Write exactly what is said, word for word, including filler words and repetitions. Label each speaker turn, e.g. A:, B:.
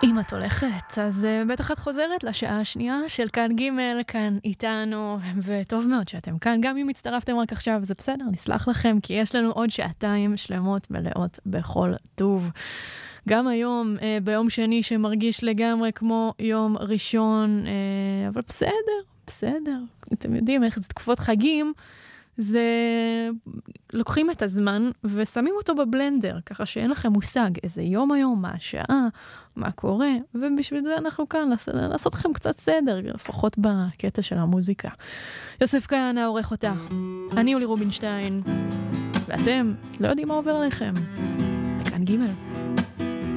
A: אם את הולכת, אז uh, בטח את חוזרת לשעה השנייה של כאן ג' כאן איתנו, וטוב מאוד שאתם כאן. גם אם הצטרפתם רק עכשיו, זה בסדר, נסלח לכם, כי יש לנו עוד שעתיים שלמות מלאות בכל טוב. גם היום, uh, ביום שני שמרגיש לגמרי כמו יום ראשון, uh, אבל בסדר, בסדר. אתם יודעים איך זה תקופות חגים, זה לוקחים את הזמן ושמים אותו בבלנדר, ככה שאין לכם מושג איזה יום היום, מה השעה, מה קורה, ובשביל זה אנחנו כאן, לעשות לכם קצת סדר, לפחות בקטע של המוזיקה. יוסף כהן העורך אותה, אני אולי רובינשטיין, ואתם לא יודעים מה עובר עליכם. בכאן ג'